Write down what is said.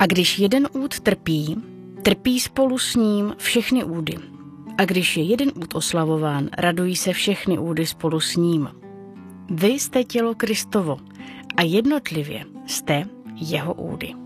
A když jeden úd trpí, trpí spolu s ním všechny údy. A když je jeden úd oslavován, radují se všechny údy spolu s ním. Vy jste tělo Kristovo a jednotlivě jste jeho údy.